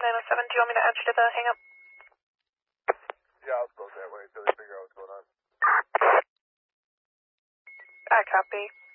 907, do you want me to add you to the hang-up? Yeah, I'll go that way until they figure out what's going on. I copy.